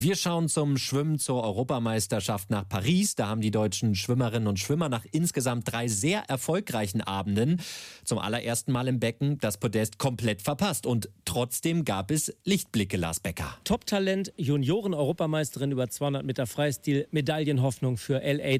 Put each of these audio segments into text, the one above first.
Wir schauen zum Schwimmen zur Europameisterschaft nach Paris. Da haben die deutschen Schwimmerinnen und Schwimmer nach insgesamt 3 sehr erfolgreichen Abenden zum allerersten Mal im Becken das Podest komplett verpasst. Und trotzdem gab es Lichtblicke, Lars Becker. Top-Talent, Junioren-Europameisterin über 200 Meter Freistil, Medaillenhoffnung für LA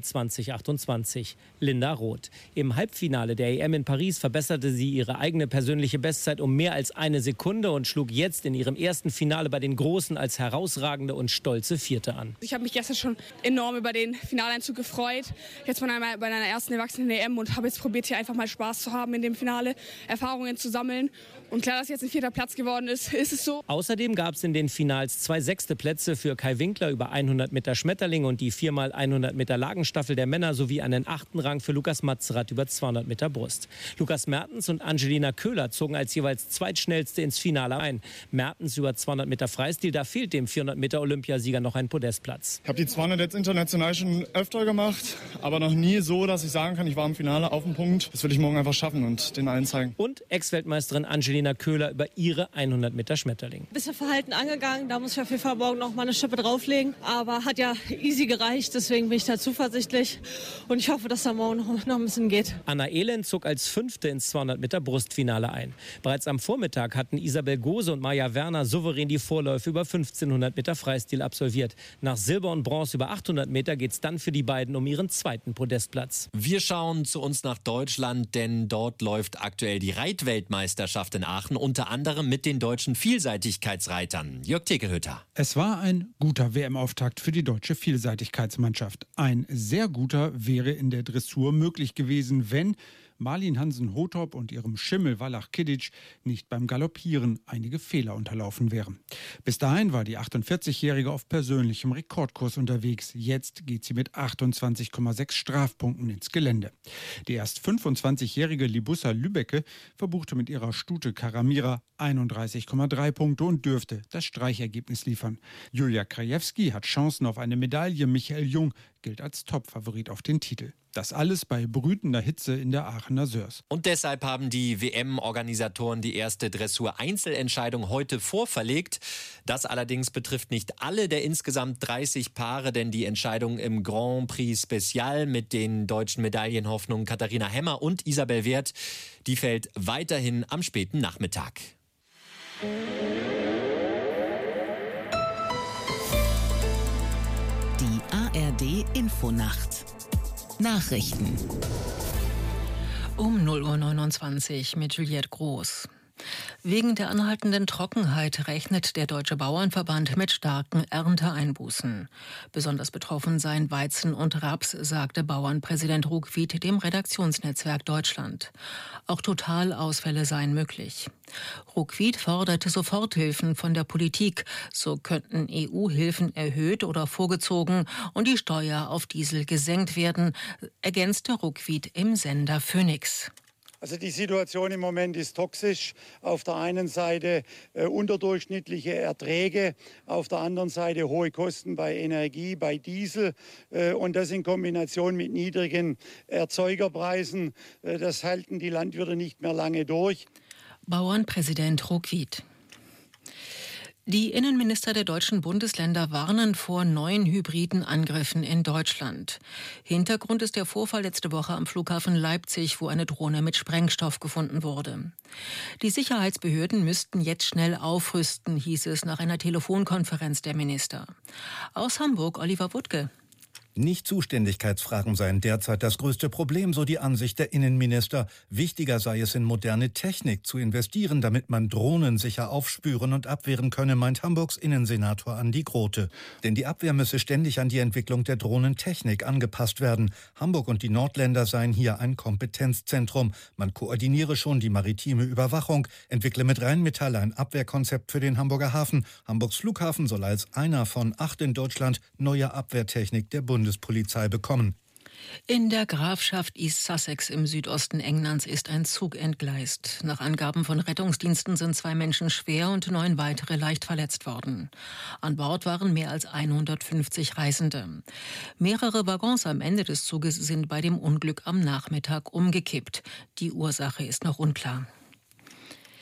2028, Linda Roth. Im Halbfinale der EM in Paris verbesserte sie ihre eigene persönliche Bestzeit um mehr als 1 Sekunde und schlug jetzt in ihrem ersten Finale bei den Großen als herausragende und stolze Vierte an. Ich habe mich gestern schon enorm über den Finaleinzug gefreut. Jetzt bei einer ersten Erwachsenen-EM und habe jetzt probiert, hier einfach mal Spaß zu haben in dem Finale, Erfahrungen zu sammeln. Und klar, dass jetzt ein 4. Platz geworden ist, ist es so. Außerdem gab es in den Finals 2 6. Plätze für Kai Winkler über 100 Meter Schmetterling und die 4x100 Meter Lagenstaffel der Männer sowie einen 8. Rang für Lukas Matzerath über 200 Meter Brust. Lukas Mertens und Angelina Köhler zogen als jeweils Zweitschnellste ins Finale ein. Mertens über 200 Meter Freistil, da fehlt dem 400 Meter Olympiasieger noch ein Podestplatz. Ich habe die 200 jetzt international schon öfter gemacht, aber noch nie so, dass ich sagen kann, ich war im Finale auf dem Punkt. Das will ich morgen einfach schaffen und den allen zeigen. Und Ex-Weltmeisterin Angelina Köhler über ihre 100 Meter Schmetterling. Bisschen verhalten angegangen, da muss ich auf jeden Fall morgen noch mal eine Schippe drauflegen. Aber hat ja easy gereicht, deswegen bin ich da zuversichtlich. Und ich hoffe, dass da morgen noch ein bisschen geht. Anna Elend zog als 5. ins 200 Meter Brustfinale ein. Bereits am Vormittag hatten Isabel Gose und Maja Werner souverän die Vorläufe über 1500 Meter Freistil absolviert. Nach Silber und Bronze über 800 Meter geht es dann für die beiden um ihren 2. Podestplatz. Wir schauen zu uns nach Deutschland, denn dort läuft aktuell die Reitweltmeisterschaft in Aachen, unter anderem mit den deutschen Vielseitigkeitsreitern. Jörg Tekelhütter. Es war ein guter WM-Auftakt für die deutsche Vielseitigkeitsmannschaft. Ein sehr guter wäre in der Dressur möglich gewesen, wenn Marlin Hansen-Hotop und ihrem Schimmel Wallach Kidic nicht beim Galoppieren einige Fehler unterlaufen wären. Bis dahin war die 48-Jährige auf persönlichem Rekordkurs unterwegs. Jetzt geht sie mit 28,6 Strafpunkten ins Gelände. Die erst 25-jährige Libussa Lübecke verbuchte mit ihrer Stute Karamira 31,3 Punkte und dürfte das Streichergebnis liefern. Julia Krajewski hat Chancen auf eine Medaille. Michael Jung gilt als Topfavorit auf den Titel. Das alles bei brütender Hitze in der Aachener Sörs. Und deshalb haben die WM-Organisatoren die erste Dressur-Einzelentscheidung heute vorverlegt. Das allerdings betrifft nicht alle der insgesamt 30 Paare, denn die Entscheidung im Grand Prix Special mit den deutschen Medaillenhoffnungen Katharina Hemmer und Isabel Werth, die fällt weiterhin am späten Nachmittag. Die ARD-Infonacht. Nachrichten. Um 0:29 Uhr mit Juliette Groß. Wegen der anhaltenden Trockenheit rechnet der Deutsche Bauernverband mit starken Ernteeinbußen. Besonders betroffen seien Weizen und Raps, sagte Bauernpräsident Ruckwied dem Redaktionsnetzwerk Deutschland. Auch Totalausfälle seien möglich. Ruckwied forderte Soforthilfen von der Politik. So könnten EU-Hilfen erhöht oder vorgezogen und die Steuer auf Diesel gesenkt werden, ergänzte Ruckwied im Sender Phoenix. Also die Situation im Moment ist toxisch. Auf der einen Seite unterdurchschnittliche Erträge, auf der anderen Seite hohe Kosten bei Energie, bei Diesel und das in Kombination mit niedrigen Erzeugerpreisen. Das halten die Landwirte nicht mehr lange durch. Bauernpräsident Ruckwied. Die Innenminister der deutschen Bundesländer warnen vor neuen hybriden Angriffen in Deutschland. Hintergrund ist der Vorfall letzte Woche am Flughafen Leipzig, wo eine Drohne mit Sprengstoff gefunden wurde. Die Sicherheitsbehörden müssten jetzt schnell aufrüsten, hieß es nach einer Telefonkonferenz der Minister. Aus Hamburg Oliver Wuttke. Nicht-Zuständigkeitsfragen seien derzeit das größte Problem, so die Ansicht der Innenminister. Wichtiger sei es, in moderne Technik zu investieren, damit man Drohnen sicher aufspüren und abwehren könne, meint Hamburgs Innensenator Andi Grote. Denn die Abwehr müsse ständig an die Entwicklung der Drohnentechnik angepasst werden. Hamburg und die Nordländer seien hier ein Kompetenzzentrum. Man koordiniere schon die maritime Überwachung, entwickle mit Rheinmetall ein Abwehrkonzept für den Hamburger Hafen. Hamburgs Flughafen soll als einer von 8 in Deutschland neue Abwehrtechnik der Bundespolizei bekommen. In der Grafschaft East Sussex im Südosten Englands ist ein Zug entgleist. Nach Angaben von Rettungsdiensten sind 2 Menschen schwer und 9 weitere leicht verletzt worden. An Bord waren mehr als 150 Reisende. Mehrere Waggons am Ende des Zuges sind bei dem Unglück am Nachmittag umgekippt. Die Ursache ist noch unklar.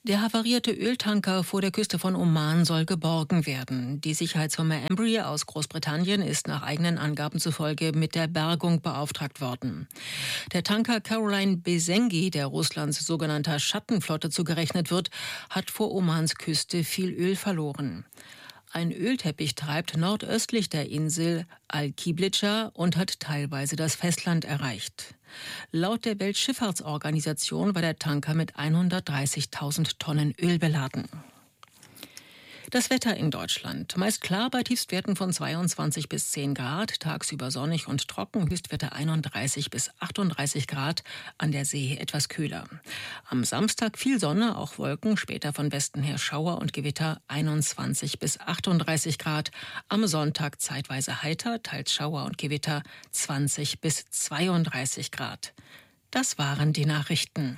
Der havarierte Öltanker vor der Küste von Oman soll geborgen werden. Die Sicherheitsfirma Embry aus Großbritannien ist nach eigenen Angaben zufolge mit der Bergung beauftragt worden. Der Tanker Caroline Besengi, der Russlands sogenannter Schattenflotte zugerechnet wird, hat vor Omans Küste viel Öl verloren. Ein Ölteppich treibt nordöstlich der Insel Al-Kiblica und hat teilweise das Festland erreicht. Laut der Weltschifffahrtsorganisation war der Tanker mit 130.000 Tonnen Öl beladen. Das Wetter in Deutschland. Meist klar bei Tiefstwerten von 22 bis 10 Grad, tagsüber sonnig und trocken, Höchstwerte 31 bis 38 Grad, an der See etwas kühler. Am Samstag viel Sonne, auch Wolken, später von Westen her Schauer und Gewitter 21 bis 38 Grad. Am Sonntag zeitweise heiter, teils Schauer und Gewitter 20 bis 32 Grad. Das waren die Nachrichten.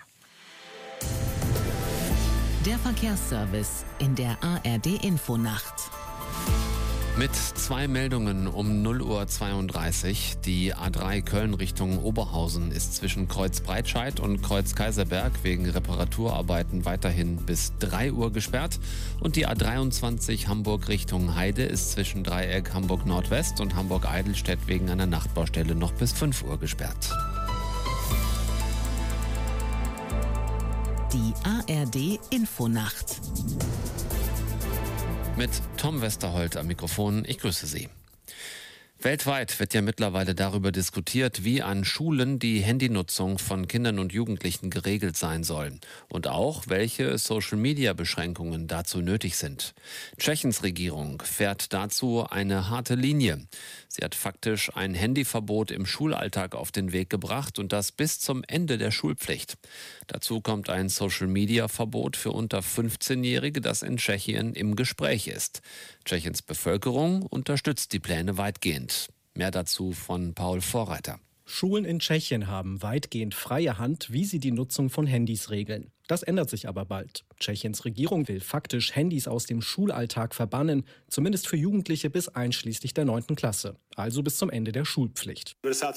Der Verkehrsservice in der ARD-Infonacht. Mit 2 Meldungen um 0:32 Uhr. Die A3 Köln Richtung Oberhausen ist zwischen Kreuz Breitscheid und Kreuz Kaiserberg wegen Reparaturarbeiten weiterhin bis 3 Uhr gesperrt. Und die A23 Hamburg Richtung Heide ist zwischen Dreieck Hamburg Nordwest und Hamburg Eidelstedt wegen einer Nachtbaustelle noch bis 5 Uhr gesperrt. Die ARD-Infonacht. Mit Tom Westerholt am Mikrofon. Ich grüße Sie. Weltweit wird ja mittlerweile darüber diskutiert, wie an Schulen die Handynutzung von Kindern und Jugendlichen geregelt sein soll und auch, welche Social-Media-Beschränkungen dazu nötig sind. Tschechiens Regierung fährt dazu eine harte Linie. Sie hat faktisch ein Handyverbot im Schulalltag auf den Weg gebracht und das bis zum Ende der Schulpflicht. Dazu kommt ein Social-Media-Verbot für unter 15-Jährige, das in Tschechien im Gespräch ist. Tschechiens Bevölkerung unterstützt die Pläne weitgehend. Mehr dazu von Paul Vorreiter. Schulen in Tschechien haben weitgehend freie Hand, wie sie die Nutzung von Handys regeln. Das ändert sich aber bald. Tschechiens Regierung will faktisch Handys aus dem Schulalltag verbannen, zumindest für Jugendliche bis einschließlich der 9. Klasse, also bis zum Ende der Schulpflicht.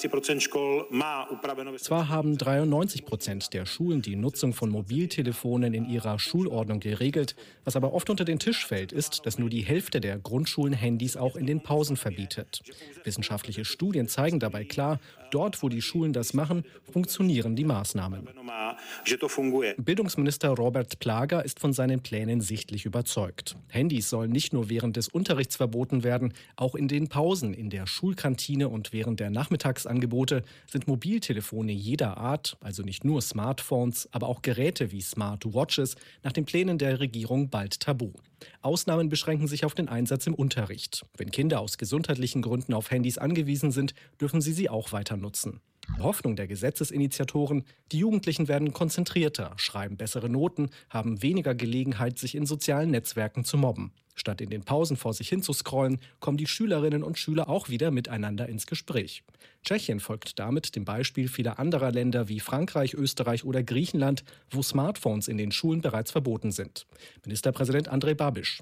Zwar haben 93% der Schulen die Nutzung von Mobiltelefonen in ihrer Schulordnung geregelt, was aber oft unter den Tisch fällt, ist, dass nur die Hälfte der Grundschulen Handys auch in den Pausen verbietet. Wissenschaftliche Studien zeigen dabei klar, dort, wo die Schulen das machen, funktionieren die Maßnahmen. Bildungsminister Robert Plaga ist von seinen Plänen sichtlich überzeugt. Handys sollen nicht nur während des Unterrichts verboten werden, auch in den Pausen, in der Schulkantine und während der Nachmittagsangebote sind Mobiltelefone jeder Art, also nicht nur Smartphones, aber auch Geräte wie Smartwatches, nach den Plänen der Regierung bald tabu. Ausnahmen beschränken sich auf den Einsatz im Unterricht. Wenn Kinder aus gesundheitlichen Gründen auf Handys angewiesen sind, dürfen sie auch weiter nutzen. Hoffnung der Gesetzesinitiatoren, die Jugendlichen werden konzentrierter, schreiben bessere Noten, haben weniger Gelegenheit, sich in sozialen Netzwerken zu mobben. Statt in den Pausen vor sich hin zu scrollen, kommen die Schülerinnen und Schüler auch wieder miteinander ins Gespräch. Tschechien folgt damit dem Beispiel vieler anderer Länder wie Frankreich, Österreich oder Griechenland, wo Smartphones in den Schulen bereits verboten sind. Ministerpräsident Andrej Babiš.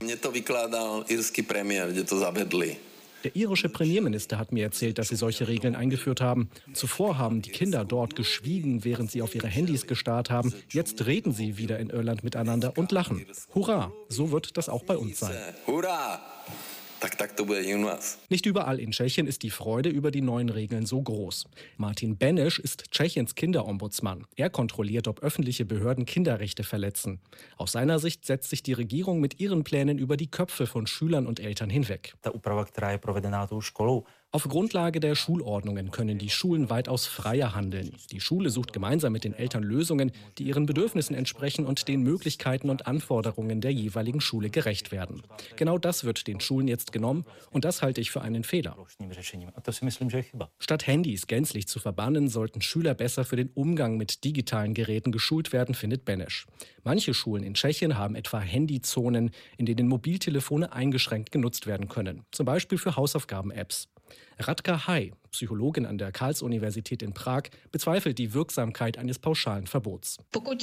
Der irische Premierminister hat mir erzählt, dass sie solche Regeln eingeführt haben. Zuvor haben die Kinder dort geschwiegen, während sie auf ihre Handys gestarrt haben. Jetzt reden sie wieder in Irland miteinander und lachen. Hurra! So wird das auch bei uns sein. Hurra! Nicht überall in Tschechien ist die Freude über die neuen Regeln so groß. Martin Beneš ist Tschechiens Kinderombudsmann. Er kontrolliert, ob öffentliche Behörden Kinderrechte verletzen. Aus seiner Sicht setzt sich die Regierung mit ihren Plänen über die Köpfe von Schülern und Eltern hinweg. Auf Grundlage der Schulordnungen können die Schulen weitaus freier handeln. Die Schule sucht gemeinsam mit den Eltern Lösungen, die ihren Bedürfnissen entsprechen und den Möglichkeiten und Anforderungen der jeweiligen Schule gerecht werden. Genau das wird den Schulen jetzt genommen und das halte ich für einen Fehler. Statt Handys gänzlich zu verbannen, sollten Schüler besser für den Umgang mit digitalen Geräten geschult werden, findet Beneš. Manche Schulen in Tschechien haben etwa Handyzonen, in denen Mobiltelefone eingeschränkt genutzt werden können, zum Beispiel für Hausaufgaben-Apps. Radka Hai, Psychologin an der Karls-Universität in Prag, bezweifelt die Wirksamkeit eines pauschalen Verbots.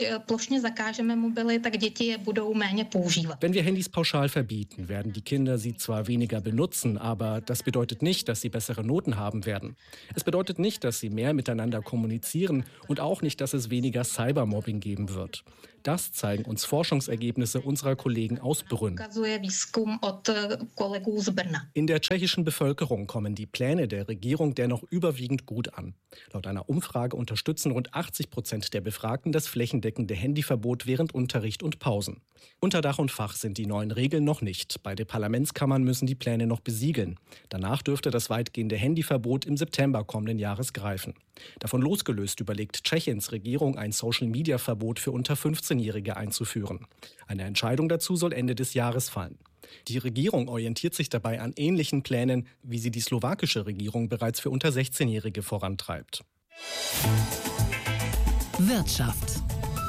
Wenn wir Handys pauschal verbieten, werden die Kinder sie zwar weniger benutzen, aber das bedeutet nicht, dass sie bessere Noten haben werden. Es bedeutet nicht, dass sie mehr miteinander kommunizieren und auch nicht, dass es weniger Cybermobbing geben wird. Das zeigen uns Forschungsergebnisse unserer Kollegen aus Brünn. In der tschechischen Bevölkerung kommen die Pläne der Regierung dennoch überwiegend gut an. Laut einer Umfrage unterstützen rund 80% der Befragten das flächendeckende Handyverbot während Unterricht und Pausen. Unter Dach und Fach sind die neuen Regeln noch nicht. Beide Parlamentskammern müssen die Pläne noch besiegeln. Danach dürfte das weitgehende Handyverbot im September kommenden Jahres greifen. Davon losgelöst überlegt Tschechiens Regierung, ein Social-Media-Verbot für unter 15-Jährige einzuführen. Eine Entscheidung dazu soll Ende des Jahres fallen. Die Regierung orientiert sich dabei an ähnlichen Plänen, wie sie die slowakische Regierung bereits für unter 16-Jährige vorantreibt. Wirtschaft.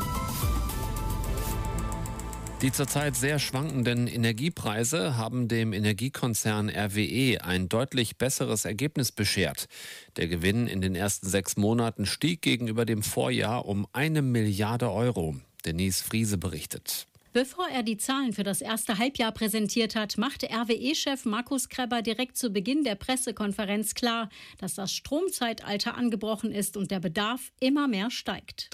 Die zurzeit sehr schwankenden Energiepreise haben dem Energiekonzern RWE ein deutlich besseres Ergebnis beschert. Der Gewinn in den ersten 6 Monaten stieg gegenüber dem Vorjahr um 1 Milliarde Euro. Denise Friese berichtet. Bevor er die Zahlen für das erste Halbjahr präsentiert hat, machte RWE-Chef Markus Krebber direkt zu Beginn der Pressekonferenz klar, dass das Stromzeitalter angebrochen ist und der Bedarf immer mehr steigt.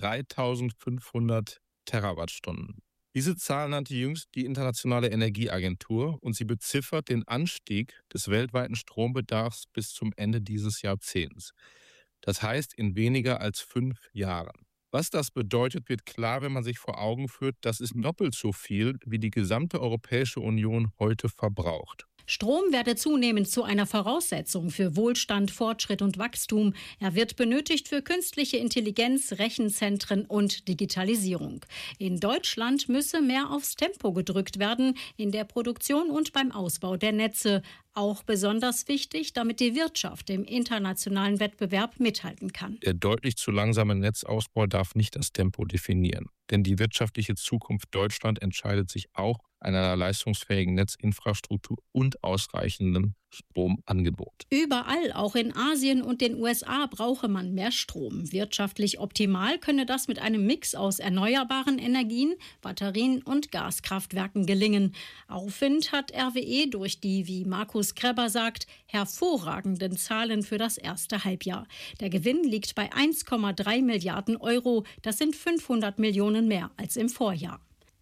3.500 Terawattstunden. Diese Zahl nannte jüngst die Internationale Energieagentur und sie beziffert den Anstieg des weltweiten Strombedarfs bis zum Ende dieses Jahrzehnts. Das heißt in weniger als 5 Jahren. Was das bedeutet, wird klar, wenn man sich vor Augen führt, das ist doppelt so viel, wie die gesamte Europäische Union heute verbraucht. Strom werde zunehmend zu einer Voraussetzung für Wohlstand, Fortschritt und Wachstum. Er wird benötigt für künstliche Intelligenz, Rechenzentren und Digitalisierung. In Deutschland müsse mehr aufs Tempo gedrückt werden, in der Produktion und beim Ausbau der Netze. Auch besonders wichtig, damit die Wirtschaft im internationalen Wettbewerb mithalten kann. Der deutlich zu langsame Netzausbau darf nicht das Tempo definieren. Denn die wirtschaftliche Zukunft Deutschland entscheidet sich auch an einer leistungsfähigen Netzinfrastruktur und ausreichendem Stromangebot. Überall, auch in Asien und den USA, brauche man mehr Strom. Wirtschaftlich optimal könne das mit einem Mix aus erneuerbaren Energien, Batterien und Gaskraftwerken gelingen. Aufwind hat RWE durch die, wie Markus Krebber sagt, hervorragenden Zahlen für das erste Halbjahr. Der Gewinn liegt bei 1,3 Milliarden Euro. Das sind 500 Millionen mehr als im Vorjahr.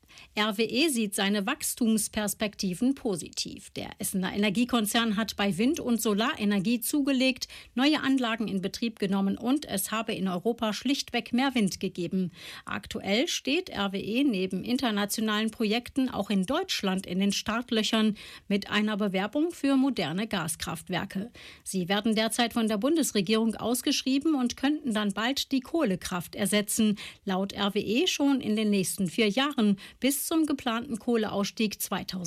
RWE sieht seine Wachstumsperspektiven positiv. Der Essener Energiekonzern hat bei Wind- und Solarenergie zugelegt, neue Anlagen in Betrieb genommen und es habe in Europa schlichtweg mehr Wind gegeben. Aktuell steht RWE neben internationalen Projekten auch in Deutschland in den Startlöchern mit einer Bewerbung für moderne Gaskraftwerke. Sie werden derzeit von der Bundesregierung ausgeschrieben und könnten dann bald die Kohlekraft ersetzen. Laut RWE schon in den nächsten 4 Jahren bis zum geplanten Kohleausstieg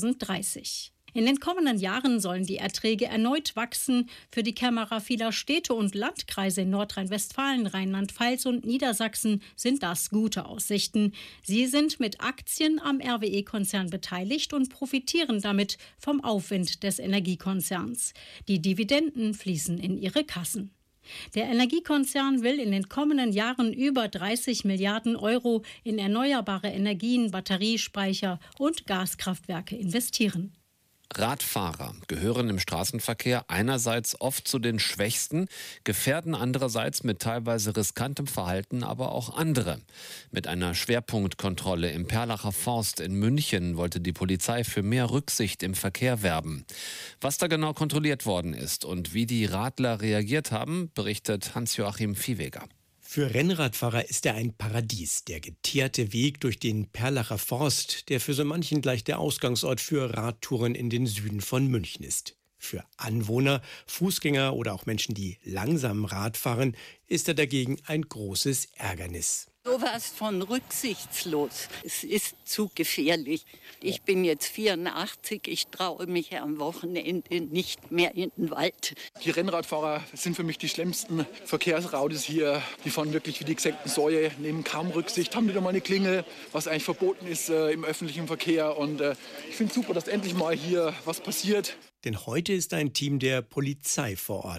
2030. In den kommenden Jahren sollen die Erträge erneut wachsen. Für die Kämmerer vieler Städte und Landkreise in Nordrhein-Westfalen, Rheinland-Pfalz und Niedersachsen sind das gute Aussichten. Sie sind mit Aktien am RWE-Konzern beteiligt und profitieren damit vom Aufwind des Energiekonzerns. Die Dividenden fließen in ihre Kassen. Der Energiekonzern will in den kommenden Jahren über 30 Milliarden Euro in erneuerbare Energien, Batteriespeicher und Gaskraftwerke investieren. Radfahrer gehören im Straßenverkehr einerseits oft zu den Schwächsten, gefährden andererseits mit teilweise riskantem Verhalten aber auch andere. Mit einer Schwerpunktkontrolle im Perlacher Forst in München wollte die Polizei für mehr Rücksicht im Verkehr werben. Was da genau kontrolliert worden ist und wie die Radler reagiert haben, berichtet Hans-Joachim Viehweger. Für Rennradfahrer ist er ein Paradies, der geteerte Weg durch den Perlacher Forst, der für so manchen gleich der Ausgangsort für Radtouren in den Süden von München ist. Für Anwohner, Fußgänger oder auch Menschen, die langsam Rad fahren, ist er dagegen ein großes Ärgernis. Sowas von rücksichtslos. Es ist zu gefährlich. Ich bin jetzt 84, ich traue mich am Wochenende nicht mehr in den Wald. Die Rennradfahrer sind für mich die schlimmsten Verkehrsraudes hier. Die fahren wirklich wie die gesenkten Säue, nehmen kaum Rücksicht, haben wieder mal eine Klingel, was eigentlich verboten ist im öffentlichen Verkehr. Und ich finde es super, dass endlich mal hier was passiert. Denn heute ist ein Team der Polizei vor Ort.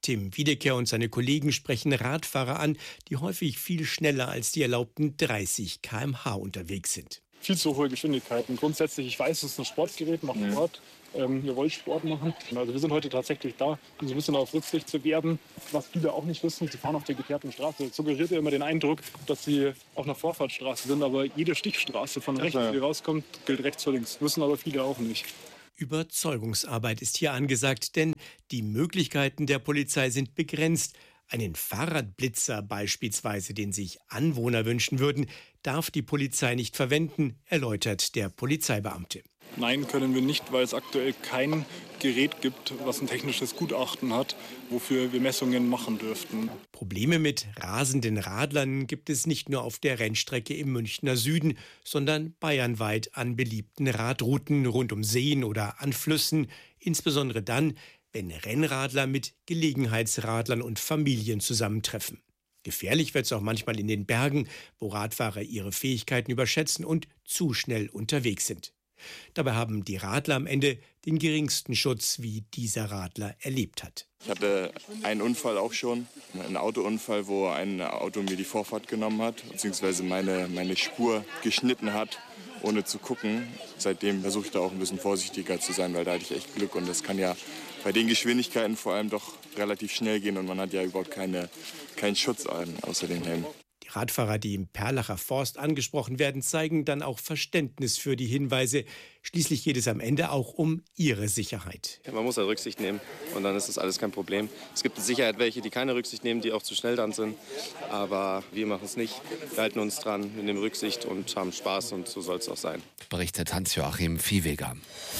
Tim Wiedeker und seine Kollegen sprechen Radfahrer an, die häufig viel schneller als die erlaubten 30 km/h unterwegs sind. Viel zu hohe Geschwindigkeiten. Grundsätzlich, ich weiß, es ist ein Sportgerät, macht Sport. Ihr wollt Sport machen. Also wir sind heute tatsächlich da, um so ein bisschen auf Rücksicht zu werben. Was viele auch nicht wissen, sie fahren auf der geteerten Straße. Das suggeriert ja immer den Eindruck, dass sie auf einer Vorfahrtsstraße sind. Aber jede Stichstraße von rechts, die rauskommt, gilt rechts vor links. Wissen aber viele auch nicht. Überzeugungsarbeit ist hier angesagt, denn die Möglichkeiten der Polizei sind begrenzt. Einen Fahrradblitzer beispielsweise, den sich Anwohner wünschen würden, darf die Polizei nicht verwenden, erläutert der Polizeibeamte. Nein, können wir nicht, weil es aktuell kein Gerät gibt, was ein technisches Gutachten hat, wofür wir Messungen machen dürften. Probleme mit rasenden Radlern gibt es nicht nur auf der Rennstrecke im Münchner Süden, sondern bayernweit an beliebten Radrouten rund um Seen oder an Flüssen, insbesondere dann, wenn Rennradler mit Gelegenheitsradlern und Familien zusammentreffen. Gefährlich wird es auch manchmal in den Bergen, wo Radfahrer ihre Fähigkeiten überschätzen und zu schnell unterwegs sind. Dabei haben die Radler am Ende den geringsten Schutz, wie dieser Radler erlebt hat. Ich hatte einen Unfall auch schon, einen Autounfall, wo ein Auto mir die Vorfahrt genommen hat, beziehungsweise meine Spur geschnitten hat, ohne zu gucken. Seitdem versuche ich da auch ein bisschen vorsichtiger zu sein, weil da hatte ich echt Glück. Und das kann ja bei den Geschwindigkeiten vor allem doch relativ schnell gehen und man hat ja überhaupt keinen Schutz außer dem Helm. Die Radfahrer, die im Perlacher Forst angesprochen werden, zeigen dann auch Verständnis für die Hinweise. Schließlich geht es am Ende auch um ihre Sicherheit. Man muss halt Rücksicht nehmen und dann ist das alles kein Problem. Es gibt mit Sicherheit welche, die keine Rücksicht nehmen, die auch zu schnell dran sind. Aber wir machen es nicht. Wir halten uns dran, wir nehmen Rücksicht und haben Spaß und so soll es auch sein. Berichtet Hans-Joachim Viehweger.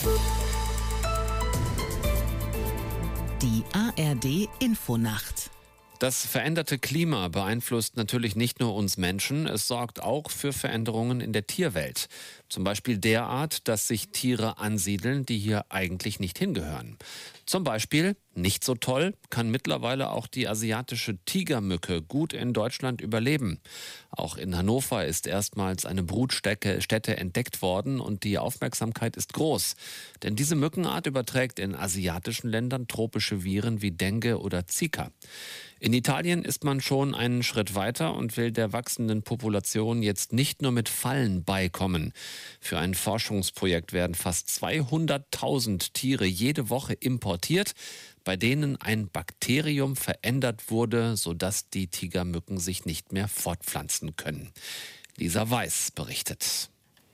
Die ARD Infonacht. Das veränderte Klima beeinflusst natürlich nicht nur uns Menschen, es sorgt auch für Veränderungen in der Tierwelt. Zum Beispiel derart, dass sich Tiere ansiedeln, die hier eigentlich nicht hingehören. Zum Beispiel, nicht so toll, kann mittlerweile auch die asiatische Tigermücke gut in Deutschland überleben. Auch in Hannover ist erstmals eine Brutstätte entdeckt worden und die Aufmerksamkeit ist groß. Denn diese Mückenart überträgt in asiatischen Ländern tropische Viren wie Dengue oder Zika. In Italien ist man schon einen Schritt weiter und will der wachsenden Population jetzt nicht nur mit Fallen beikommen. Für ein Forschungsprojekt werden fast 200.000 Tiere jede Woche importiert, bei denen ein Bakterium verändert wurde, sodass die Tigermücken sich nicht mehr fortpflanzen können. Lisa Weiß berichtet.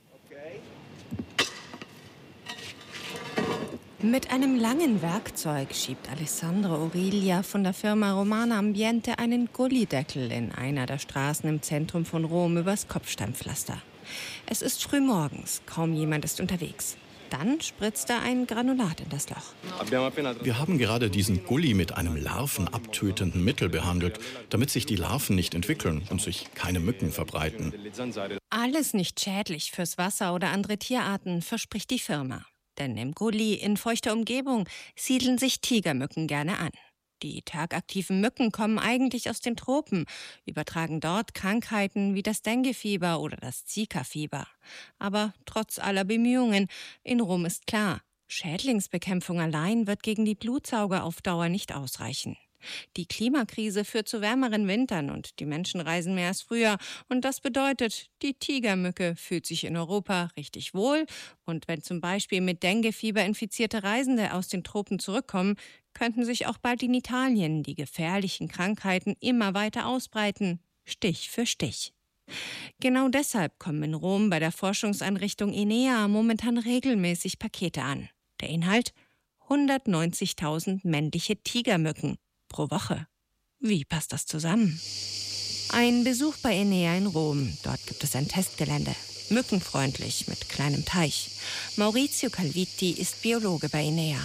Mit einem langen Werkzeug schiebt Alessandro Orilia von der Firma Romana Ambiente einen Gullideckel in einer der Straßen im Zentrum von Rom übers Kopfsteinpflaster. Es ist frühmorgens, kaum jemand ist unterwegs. Dann spritzt er ein Granulat in das Loch. Wir haben gerade diesen Gully mit einem larvenabtötenden Mittel behandelt, damit sich die Larven nicht entwickeln und sich keine Mücken verbreiten. Alles nicht schädlich fürs Wasser oder andere Tierarten, verspricht die Firma. Denn im Gully in feuchter Umgebung siedeln sich Tigermücken gerne an. Die tagaktiven Mücken kommen eigentlich aus den Tropen, übertragen dort Krankheiten wie das Denguefieber oder das Zika-Fieber. Aber trotz aller Bemühungen, in Rom ist klar, Schädlingsbekämpfung allein wird gegen die Blutsauger auf Dauer nicht ausreichen. Die Klimakrise führt zu wärmeren Wintern und die Menschen reisen mehr als früher. Und das bedeutet, die Tigermücke fühlt sich in Europa richtig wohl. Und wenn zum Beispiel mit Denguefieber infizierte Reisende aus den Tropen zurückkommen, könnten sich auch bald in Italien die gefährlichen Krankheiten immer weiter ausbreiten, Stich für Stich. Genau deshalb kommen in Rom bei der Forschungseinrichtung INEA momentan regelmäßig Pakete an. Der Inhalt: 190.000 männliche Tigermücken pro Woche. Wie passt das zusammen? Ein Besuch bei INEA in Rom. Dort gibt es ein Testgelände. Mückenfreundlich mit kleinem Teich. Maurizio Calviti ist Biologe bei INEA.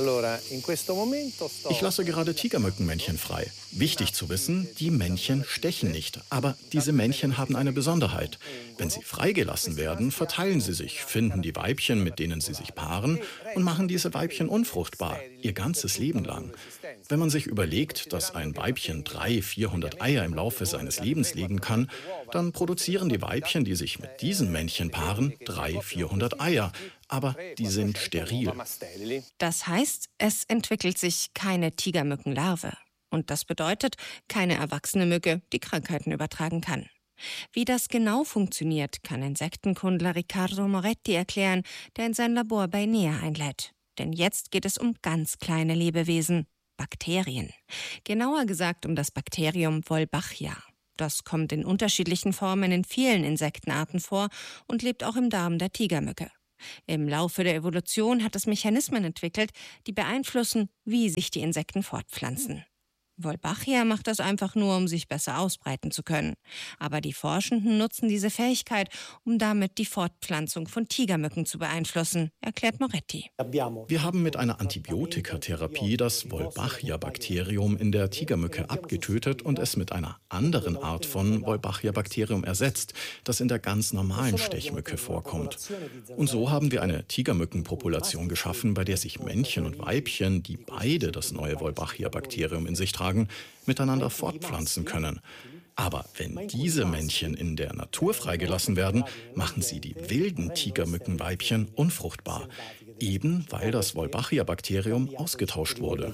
Ich lasse gerade Tigermückenmännchen frei. Wichtig zu wissen, die Männchen stechen nicht. Aber diese Männchen haben eine Besonderheit. Wenn sie freigelassen werden, verteilen sie sich, finden die Weibchen, mit denen sie sich paaren, und machen diese Weibchen unfruchtbar, ihr ganzes Leben lang. Wenn man sich überlegt, dass ein Weibchen 300-400 Eier im Laufe seines Lebens legen kann, dann produzieren die Weibchen, die sich mit diesen Männchen paaren, 300-400 Eier. Aber die sind steril. Das heißt, es entwickelt sich keine Tigermückenlarve. Und das bedeutet, keine erwachsene Mücke, die Krankheiten übertragen kann. Wie das genau funktioniert, kann Insektenkundler Riccardo Moretti erklären, der in sein Labor bei NEA einlädt. Denn jetzt geht es um ganz kleine Lebewesen, Bakterien. Genauer gesagt um das Bakterium Wolbachia. Das kommt in unterschiedlichen Formen in vielen Insektenarten vor und lebt auch im Darm der Tigermücke. Im Laufe der Evolution hat es Mechanismen entwickelt, die beeinflussen, wie sich die Insekten fortpflanzen. Wolbachia macht das einfach nur, um sich besser ausbreiten zu können. Aber die Forschenden nutzen diese Fähigkeit, um damit die Fortpflanzung von Tigermücken zu beeinflussen, erklärt Moretti. Wir haben mit einer Antibiotikatherapie das Wolbachia-Bakterium in der Tigermücke abgetötet und es mit einer anderen Art von Wolbachia-Bakterium ersetzt, das in der ganz normalen Stechmücke vorkommt. Und so haben wir eine Tigermückenpopulation geschaffen, bei der sich Männchen und Weibchen, die beide das neue Wolbachia-Bakterium in sich tragen, miteinander fortpflanzen können. Aber wenn diese Männchen in der Natur freigelassen werden, machen sie die wilden Tigermückenweibchen unfruchtbar, eben weil das Wolbachia-Bakterium ausgetauscht wurde.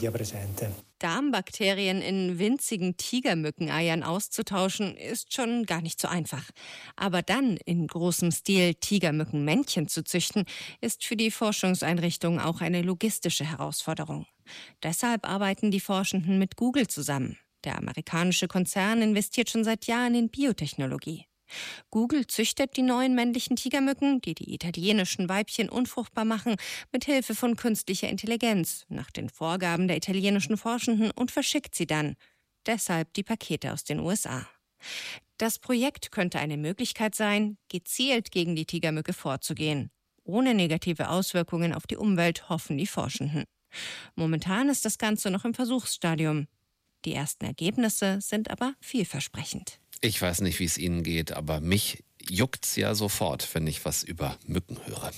Darmbakterien in winzigen Tigermückeneiern auszutauschen, ist schon gar nicht so einfach. Aber dann in großem Stil Tigermückenmännchen zu züchten, ist für die Forschungseinrichtung auch eine logistische Herausforderung. Deshalb arbeiten die Forschenden mit Google zusammen. Der amerikanische Konzern investiert schon seit Jahren in Biotechnologie. Google züchtet die neuen männlichen Tigermücken, die die italienischen Weibchen unfruchtbar machen, mit Hilfe von künstlicher Intelligenz nach den Vorgaben der italienischen Forschenden und verschickt sie dann. Deshalb die Pakete aus den USA. Das Projekt könnte eine Möglichkeit sein, gezielt gegen die Tigermücke vorzugehen. Ohne negative Auswirkungen auf die Umwelt, hoffen die Forschenden. Momentan ist das Ganze noch im Versuchsstadium. Die ersten Ergebnisse sind aber vielversprechend. Ich weiß nicht, wie es Ihnen geht, aber mich juckt's ja sofort, wenn ich was über Mücken höre.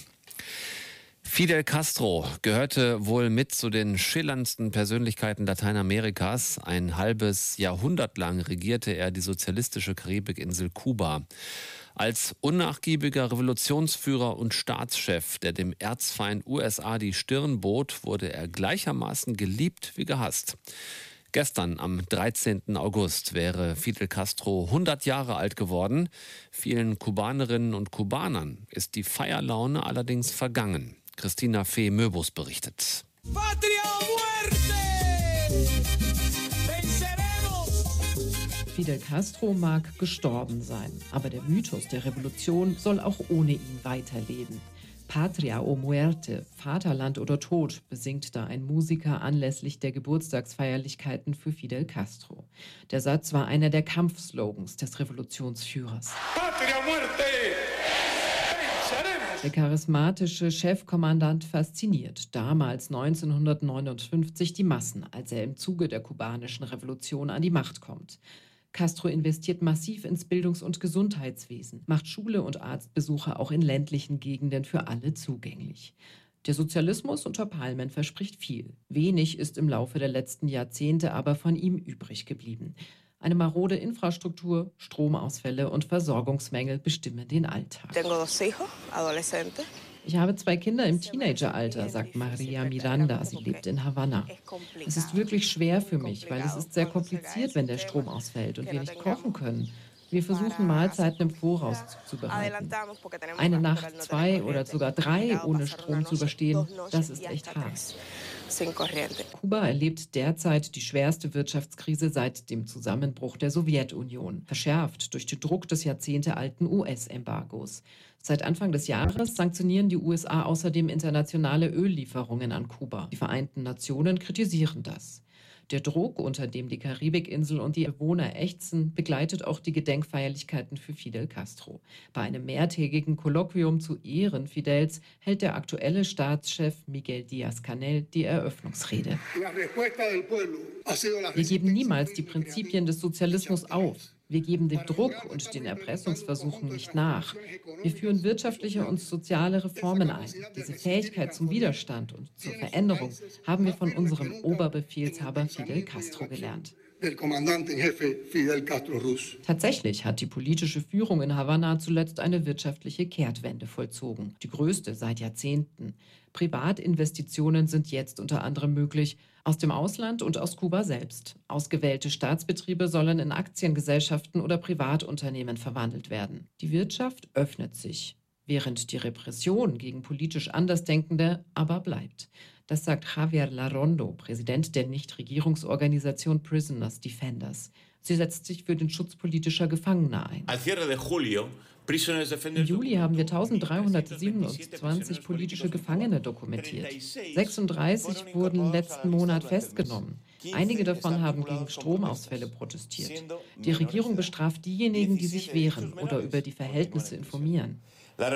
Fidel Castro gehörte wohl mit zu den schillerndsten Persönlichkeiten Lateinamerikas. Ein halbes Jahrhundert lang regierte er die sozialistische Karibikinsel Kuba. Als unnachgiebiger Revolutionsführer und Staatschef, der dem Erzfeind USA die Stirn bot, wurde er gleichermaßen geliebt wie gehasst. Gestern, am 13. August, wäre Fidel Castro 100 Jahre alt geworden. Vielen Kubanerinnen und Kubanern ist die Feierlaune allerdings vergangen. Christina Fee-Möbus berichtet. Fidel Castro mag gestorben sein, aber der Mythos der Revolution soll auch ohne ihn weiterleben. Patria o muerte, Vaterland oder Tod, besingt da ein Musiker anlässlich der Geburtstagsfeierlichkeiten für Fidel Castro. Der Satz war einer der Kampfslogans des Revolutionsführers. Patria muerte! Der charismatische Chefkommandant fasziniert damals 1959 die Massen, als er im Zuge der kubanischen Revolution an die Macht kommt. Castro investiert massiv ins Bildungs- und Gesundheitswesen, macht Schule und Arztbesuche auch in ländlichen Gegenden für alle zugänglich. Der Sozialismus unter Palmen verspricht viel. Wenig ist im Laufe der letzten Jahrzehnte aber von ihm übrig geblieben. Eine marode Infrastruktur, Stromausfälle und Versorgungsmängel bestimmen den Alltag. Ich habe 2 Kinder im Teenageralter, sagt Maria Miranda. Sie lebt in Havanna. Es ist wirklich schwer für mich, weil es ist sehr kompliziert, wenn der Strom ausfällt und wir nicht kochen können. Wir versuchen, Mahlzeiten im Voraus zuzubereiten. Eine Nacht, 2 oder sogar 3 ohne Strom zu überstehen, das ist echt hart. Kuba erlebt derzeit die schwerste Wirtschaftskrise seit dem Zusammenbruch der Sowjetunion, verschärft durch den Druck des jahrzehntealten US-Embargos. Seit Anfang des Jahres sanktionieren die USA außerdem internationale Öllieferungen an Kuba. Die Vereinten Nationen kritisieren das. Der Druck, unter dem die Karibikinsel und die Bewohner ächzen, begleitet auch die Gedenkfeierlichkeiten für Fidel Castro. Bei einem mehrtägigen Kolloquium zu Ehren Fidels hält der aktuelle Staatschef Miguel Díaz-Canel die Eröffnungsrede. Wir geben niemals die Prinzipien des Sozialismus auf. Wir geben dem Druck und den Erpressungsversuchen nicht nach. Wir führen wirtschaftliche und soziale Reformen ein. Diese Fähigkeit zum Widerstand und zur Veränderung haben wir von unserem Oberbefehlshaber Fidel Castro gelernt. Tatsächlich hat die politische Führung in Havanna zuletzt eine wirtschaftliche Kehrtwende vollzogen, die größte seit Jahrzehnten. Privatinvestitionen sind jetzt unter anderem möglich, aus dem Ausland und aus Kuba selbst. Ausgewählte Staatsbetriebe sollen in Aktiengesellschaften oder Privatunternehmen verwandelt werden. Die Wirtschaft öffnet sich, während die Repression gegen politisch Andersdenkende aber bleibt. Das sagt Javier Larrondo, Präsident der Nichtregierungsorganisation Prisoners Defenders. Sie setzt sich für den Schutz politischer Gefangener ein. Im Juli haben wir 1327 politische Gefangene dokumentiert. 36 wurden letzten Monat festgenommen. Einige davon haben gegen Stromausfälle protestiert. Die Regierung bestraft diejenigen, die sich wehren oder über die Verhältnisse informieren. Der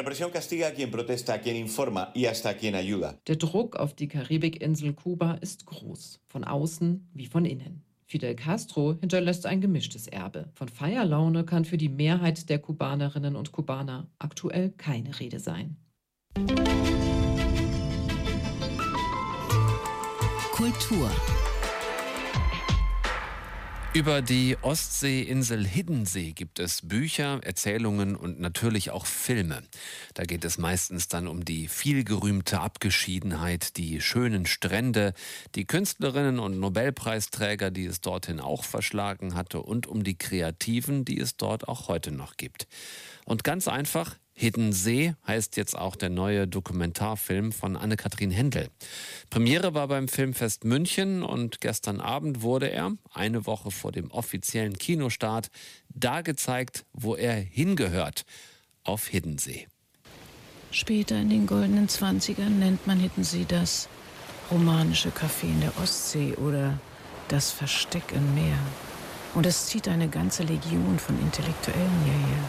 Druck auf die Karibikinsel Kuba ist groß, von außen wie von innen. Fidel Castro hinterlässt ein gemischtes Erbe. Von Feierlaune kann für die Mehrheit der Kubanerinnen und Kubaner aktuell keine Rede sein. Kultur. Über die Ostseeinsel Hiddensee gibt es Bücher, Erzählungen und natürlich auch Filme. Da geht es meistens dann um die vielgerühmte Abgeschiedenheit, die schönen Strände, die Künstlerinnen und Nobelpreisträger, die es dorthin auch verschlagen hatte, und um die Kreativen, die es dort auch heute noch gibt. Und ganz einfach, Hiddensee heißt jetzt auch der neue Dokumentarfilm von Anne-Kathrin Hendel. Premiere war beim Filmfest München und gestern Abend wurde er, eine Woche vor dem offiziellen Kinostart, da gezeigt, wo er hingehört, auf Hiddensee. Später in den goldenen 20ern nennt man Hiddensee das romanische Café in der Ostsee oder das Versteck im Meer. Und es zieht eine ganze Legion von Intellektuellen hierher.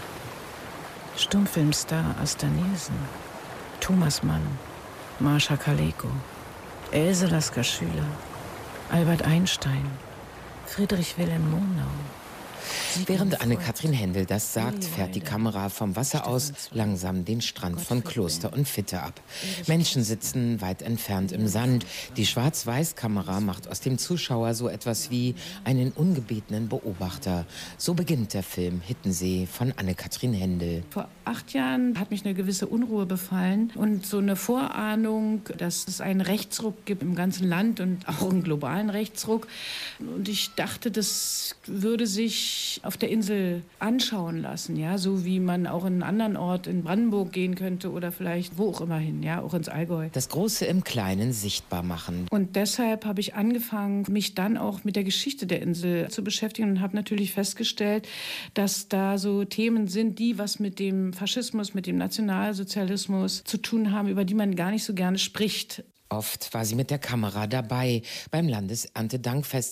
Stummfilmstar Asta Nielsen, Thomas Mann, Marsha Kaleko, Else Lasker-Schüler, Albert Einstein, Friedrich Wilhelm Murnau. Während Anne-Kathrin Hendel das sagt, fährt die Kamera vom Wasser aus langsam den Strand von Kloster und Fitte ab. Menschen sitzen weit entfernt im Sand. Die Schwarz-Weiß-Kamera macht aus dem Zuschauer so etwas wie einen ungebetenen Beobachter. So beginnt der Film Hiddensee von Anne-Kathrin Hendel. Vor 8 Jahren hat mich eine gewisse Unruhe befallen und so eine Vorahnung, dass es einen Rechtsruck gibt im ganzen Land und auch einen globalen Rechtsruck. Und ich dachte, das würde sich auf der Insel anschauen lassen, ja, so wie man auch in einen anderen Ort in Brandenburg gehen könnte oder vielleicht wo auch immer hin, ja, auch ins Allgäu. Das Große im Kleinen sichtbar machen. Und deshalb habe ich angefangen, mich dann auch mit der Geschichte der Insel zu beschäftigen und habe natürlich festgestellt, dass da so Themen sind, die was mit dem Faschismus, mit dem Nationalsozialismus zu tun haben, über die man gar nicht so gerne spricht. Oft war sie mit der Kamera dabei beim Landeserntedankfest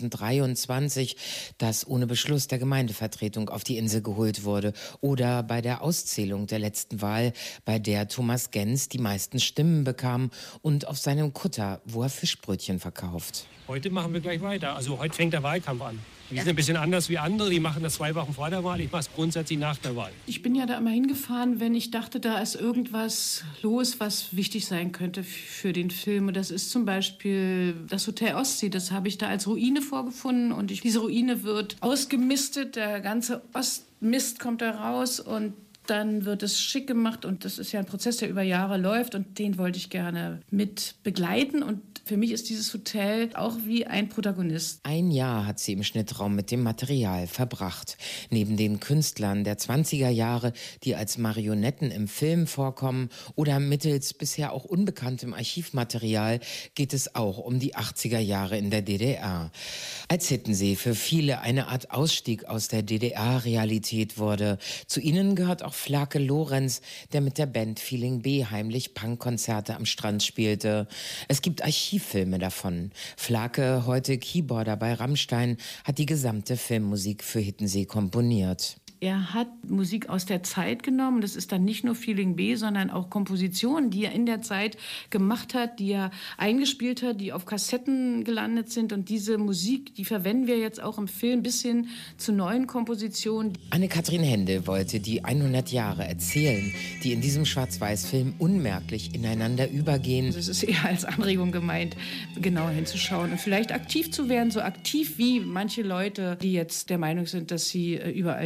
2023, das ohne Beschluss der Gemeindevertretung auf die Insel geholt wurde, oder bei der Auszählung der letzten Wahl, bei der Thomas Gens die meisten Stimmen bekam, und auf seinem Kutter, wo er Fischbrötchen verkauft. Heute machen wir gleich weiter. Also heute fängt der Wahlkampf an. Wir sind ein bisschen anders wie andere, die machen das 2 Wochen vor der Wahl, ich mache es grundsätzlich nach der Wahl. Ich bin ja da immer hingefahren, wenn ich dachte, da ist irgendwas los, was wichtig sein könnte für den Film. Und das ist zum Beispiel das Hotel Ostsee, das habe ich da als Ruine vorgefunden. Und diese Ruine wird ausgemistet, der ganze Ostmist kommt da raus und dann wird es schick gemacht. Und das ist ja ein Prozess, der über Jahre läuft, und den wollte ich gerne mit begleiten. Und für mich ist dieses Hotel auch wie ein Protagonist. Ein Jahr hat sie im Schnittraum mit dem Material verbracht. Neben den Künstlern der 20er Jahre, die als Marionetten im Film vorkommen, oder mittels bisher auch unbekanntem Archivmaterial, geht es auch um die 80er Jahre in der DDR. Als Hiddensee für viele eine Art Ausstieg aus der DDR-Realität wurde. Zu ihnen gehört auch Flake Lorenz, der mit der Band Feeling B heimlich Punkkonzerte am Strand spielte. Es gibt Archivfilme davon. Flake, heute Keyboarder bei Rammstein, hat die gesamte Filmmusik für Hiddensee komponiert. Er hat Musik aus der Zeit genommen. Das ist dann nicht nur Feeling B, sondern auch Kompositionen, die er in der Zeit gemacht hat, die er eingespielt hat, die auf Kassetten gelandet sind. Und diese Musik, die verwenden wir jetzt auch im Film bis hin zu neuen Kompositionen. Anne-Kathrin Hendel wollte die 100 Jahre erzählen, die in diesem Schwarz-Weiß-Film unmerklich ineinander übergehen. Es ist eher als Anregung gemeint, genauer hinzuschauen und vielleicht aktiv zu werden, so aktiv wie manche Leute, die jetzt der Meinung sind, dass sie überall die Wahlen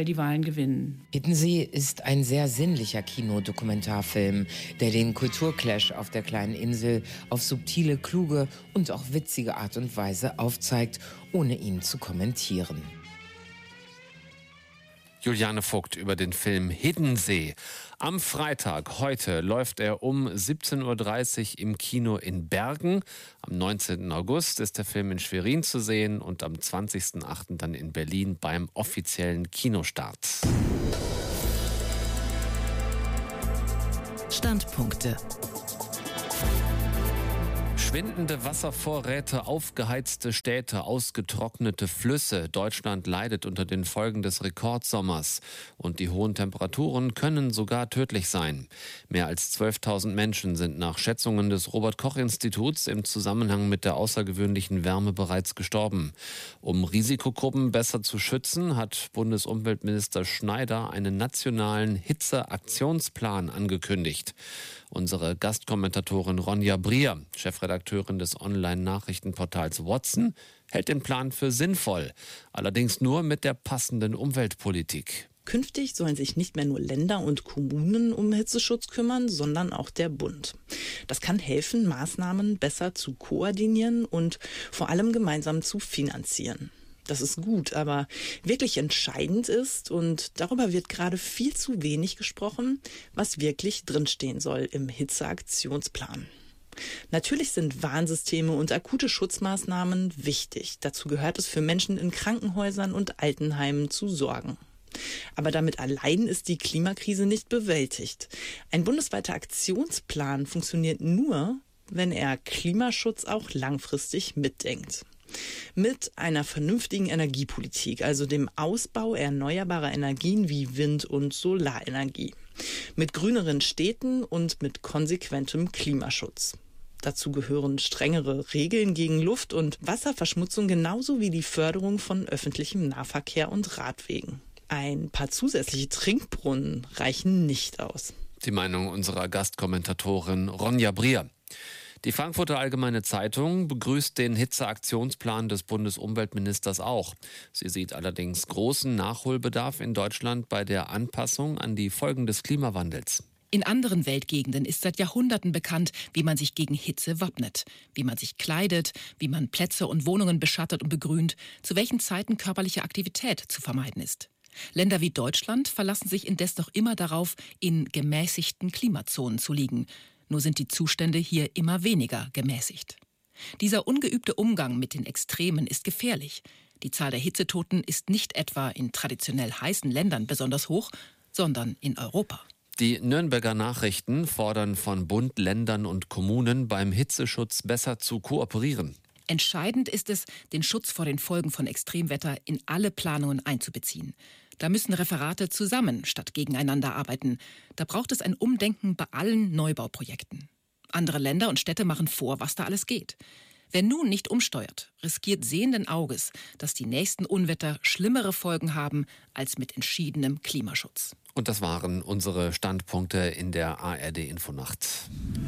gewinnen. Hiddensee ist ein sehr sinnlicher Kinodokumentarfilm, der den Kulturclash auf der kleinen Insel auf subtile, kluge und auch witzige Art und Weise aufzeigt, ohne ihn zu kommentieren. Juliane Vogt über den Film Hiddensee. Am Freitag, heute, läuft er um 17.30 Uhr im Kino in Bergen. Am 19. August ist der Film in Schwerin zu sehen und am 20.08. dann in Berlin beim offiziellen Kinostart. Standpunkte. Schwindende Wasservorräte, aufgeheizte Städte, ausgetrocknete Flüsse. Deutschland leidet unter den Folgen des Rekordsommers. Und die hohen Temperaturen können sogar tödlich sein. Mehr als 12.000 Menschen sind nach Schätzungen des Robert-Koch-Instituts im Zusammenhang mit der außergewöhnlichen Wärme bereits gestorben. Um Risikogruppen besser zu schützen, hat Bundesumweltminister Schneider einen nationalen Hitzeaktionsplan angekündigt. Unsere Gastkommentatorin Ronja Brier, Chefredakteurin des Online-Nachrichtenportals Watson, hält den Plan für sinnvoll, allerdings nur mit der passenden Umweltpolitik. Künftig sollen sich nicht mehr nur Länder und Kommunen um Hitzeschutz kümmern, sondern auch der Bund. Das kann helfen, Maßnahmen besser zu koordinieren und vor allem gemeinsam zu finanzieren. Das ist gut, aber wirklich entscheidend ist, und darüber wird gerade viel zu wenig gesprochen, was wirklich drinstehen soll im Hitzeaktionsplan. Natürlich sind Warnsysteme und akute Schutzmaßnahmen wichtig. Dazu gehört es, für Menschen in Krankenhäusern und Altenheimen zu sorgen. Aber damit allein ist die Klimakrise nicht bewältigt. Ein bundesweiter Aktionsplan funktioniert nur, wenn er Klimaschutz auch langfristig mitdenkt. Mit einer vernünftigen Energiepolitik, also dem Ausbau erneuerbarer Energien wie Wind- und Solarenergie. Mit grüneren Städten und mit konsequentem Klimaschutz. Dazu gehören strengere Regeln gegen Luft- und Wasserverschmutzung genauso wie die Förderung von öffentlichem Nahverkehr und Radwegen. Ein paar zusätzliche Trinkbrunnen reichen nicht aus. Die Meinung unserer Gastkommentatorin Ronja Brier. Die Frankfurter Allgemeine Zeitung begrüßt den Hitzeaktionsplan des Bundesumweltministers auch. Sie sieht allerdings großen Nachholbedarf in Deutschland bei der Anpassung an die Folgen des Klimawandels. In anderen Weltgegenden ist seit Jahrhunderten bekannt, wie man sich gegen Hitze wappnet, wie man sich kleidet, wie man Plätze und Wohnungen beschattet und begrünt, zu welchen Zeiten körperliche Aktivität zu vermeiden ist. Länder wie Deutschland verlassen sich indes noch immer darauf, in gemäßigten Klimazonen zu liegen. Nur sind die Zustände hier immer weniger gemäßigt. Dieser ungeübte Umgang mit den Extremen ist gefährlich. Die Zahl der Hitzetoten ist nicht etwa in traditionell heißen Ländern besonders hoch, sondern in Europa. Die Nürnberger Nachrichten fordern von Bund, Ländern und Kommunen beim Hitzeschutz besser zu kooperieren. Entscheidend ist es, den Schutz vor den Folgen von Extremwetter in alle Planungen einzubeziehen. Da müssen Referate zusammen statt gegeneinander arbeiten. Da braucht es ein Umdenken bei allen Neubauprojekten. Andere Länder und Städte machen vor, was da alles geht. Wer nun nicht umsteuert, riskiert sehenden Auges, dass die nächsten Unwetter schlimmere Folgen haben als mit entschiedenem Klimaschutz. Und das waren unsere Standpunkte in der ARD Infonacht.